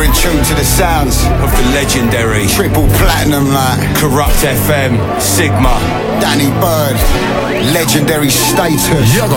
You're in tune to the sounds of the legendary triple platinum like Corrupt FM, Sigma, Danny Bird, legendary status.